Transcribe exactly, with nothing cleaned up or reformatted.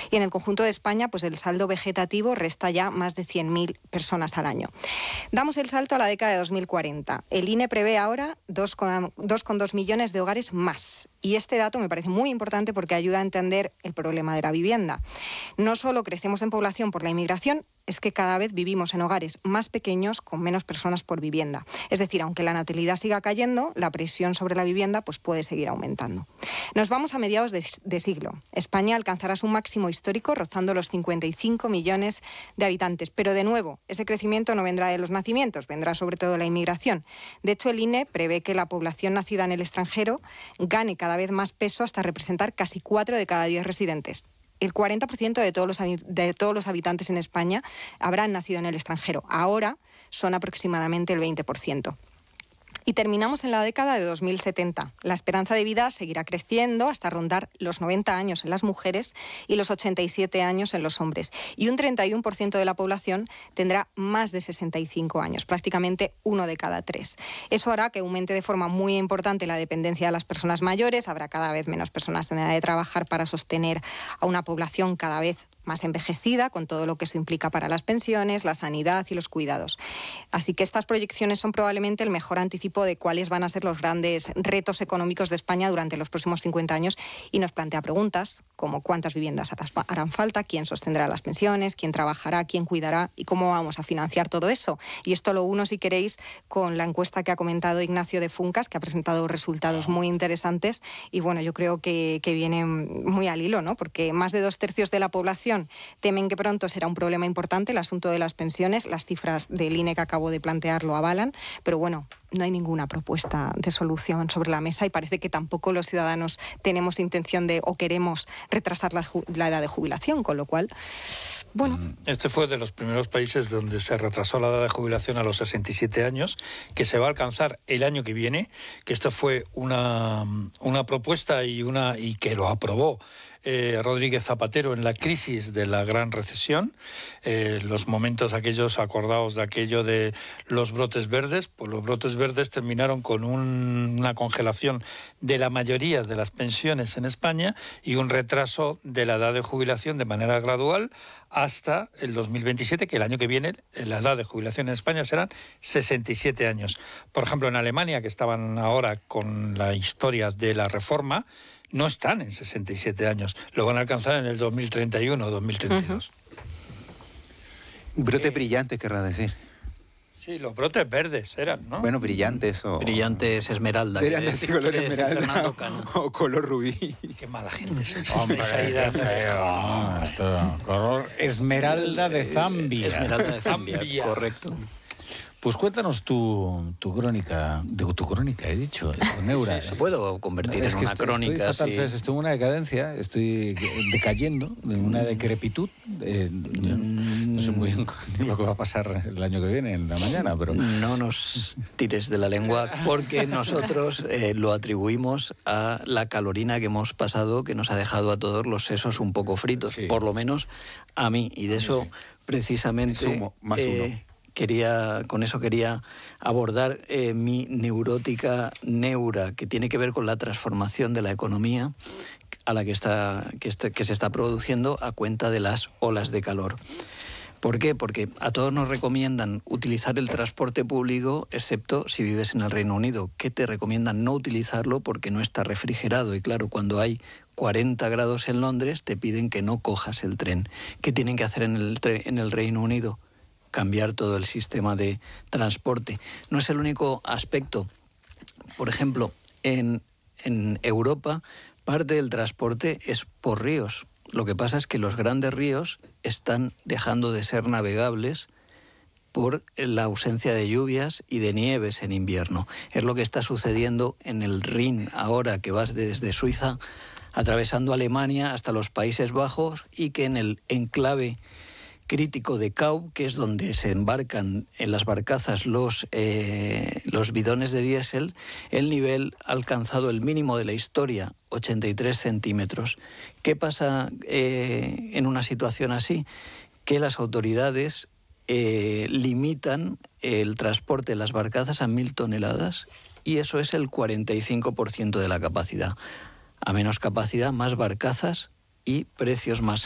Y en el conjunto de España, pues el saldo vegetativo resta ya más de cien mil personas al año. Damos el salto a la década de dos mil cuarenta. El I N E prevé ahora dos coma dos millones de hogares más. Y este dato me parece muy importante porque ayuda a entender el problema de la vivienda. No solo crecemos en población por la inmigración, es que cada vez vivimos en hogares más pequeños con menos personas por vivienda. Es decir, aunque la natalidad siga cayendo, la presión sobre la vivienda pues, puede seguir aumentando. Nos vamos a mediados de, de siglo. España alcanzará su máximo histórico rozando los cincuenta y cinco millones de habitantes. Pero de nuevo, ese crecimiento no vendrá de los nacimientos, vendrá sobre todo de la inmigración. De hecho, el I N E prevé que la población nacida en el extranjero gane cada vez más peso hasta representar casi cuatro de cada diez residentes. El cuarenta por ciento de todos los, de todos los habitantes en España habrán nacido en el extranjero. Ahora son aproximadamente el veinte por ciento. Y terminamos en la década de dos mil setenta. La esperanza de vida seguirá creciendo hasta rondar los noventa años en las mujeres y los ochenta y siete años en los hombres. Y un treinta y uno por ciento de la población tendrá más de sesenta y cinco años, prácticamente uno de cada tres. Eso hará que aumente de forma muy importante la dependencia de las personas mayores. Habrá cada vez menos personas en edad de trabajar para sostener a una población cada vez más envejecida, con todo lo que eso implica para las pensiones, la sanidad y los cuidados. Así que estas proyecciones son probablemente el mejor anticipo de cuáles van a ser los grandes retos económicos de España durante los próximos cincuenta años y nos plantea preguntas como cuántas viviendas harán falta, quién sostendrá las pensiones, quién trabajará, quién cuidará y cómo vamos a financiar todo eso. Y esto lo uno, si queréis, con la encuesta que ha comentado Ignacio de Funcas, que ha presentado resultados muy interesantes y bueno, yo creo que, que viene muy al hilo, ¿no? Porque más de dos tercios de la población temen que pronto será un problema importante el asunto de las pensiones. Las cifras del I N E que acabo de plantear lo avalan, pero bueno, no hay ninguna propuesta de solución sobre la mesa y parece que tampoco los ciudadanos tenemos intención de o queremos retrasar la, la edad de jubilación, con lo cual, bueno. Este fue de los primeros países donde se retrasó la edad de jubilación a los sesenta y siete años, que se va a alcanzar el año que viene, que esto fue una, una propuesta y, una, y que lo aprobó Eh, Rodríguez Zapatero en la crisis de la gran recesión, eh, los momentos aquellos acordados de aquello de los brotes verdes, pues los brotes verdes terminaron con un, una congelación de la mayoría de las pensiones en España y un retraso de la edad de jubilación de manera gradual hasta el dos mil veintisiete, que el año que viene la edad de jubilación en España serán sesenta y siete años. Por ejemplo, en Alemania, que estaban ahora con la historia de la reforma, no están en sesenta y siete años, lo van a alcanzar en el dos mil treinta y uno o dos mil treinta y dos. Uh-huh. Brotes eh, brillantes, querrás decir. Sí, los brotes verdes eran, ¿no? Bueno, brillantes o... Brillantes esmeralda. Brillantes de color esmeralda o, o color rubí. Qué mala gente es. Hombre, qué feo. Esto, color esmeralda de Zambia. Esmeralda de Zambia, Zambia. Correcto. Pues cuéntanos tu, tu crónica, de tu crónica, he dicho, tu neura. Sí, se puedo convertir es en que una estoy, crónica. Estoy, fatal, sí. estoy en una decadencia, estoy decayendo, de una decrepitud. Eh, no, no sé muy bien lo que va a pasar el año que viene, en la mañana, pero... No nos tires de la lengua, porque nosotros eh, lo atribuimos a la calorina que hemos pasado, que nos ha dejado a todos los sesos un poco fritos, sí. Por lo menos a mí, y de eso sí. Precisamente... Sumo, más eh, uno. Quería, con eso quería abordar eh, mi neurótica neura, que tiene que ver con la transformación de la economía a la que, está, que, está, que se está produciendo a cuenta de las olas de calor. ¿Por qué? Porque a todos nos recomiendan utilizar el transporte público, excepto si vives en el Reino Unido, que te recomiendan no utilizarlo porque no está refrigerado. Y claro, cuando hay cuarenta grados en Londres, te piden que no cojas el tren. ¿Qué tienen que hacer en el, en el Reino Unido? Cambiar todo el sistema de transporte. No es el único aspecto. Por ejemplo, en, en Europa, parte del transporte es por ríos. Lo que pasa es que los grandes ríos están dejando de ser navegables por la ausencia de lluvias y de nieves en invierno. Es lo que está sucediendo en el Rin ahora, que vas desde Suiza atravesando Alemania hasta los Países Bajos, y que en el enclave crítico de Cau, que es donde se embarcan en las barcazas los, eh, los bidones de diésel, el nivel ha alcanzado el mínimo de la historia, ochenta y tres centímetros. ¿Qué pasa eh, en una situación así? Que las autoridades eh, limitan el transporte de las barcazas a mil toneladas, y eso es el cuarenta y cinco por ciento de la capacidad. A menos capacidad, más barcazas y precios más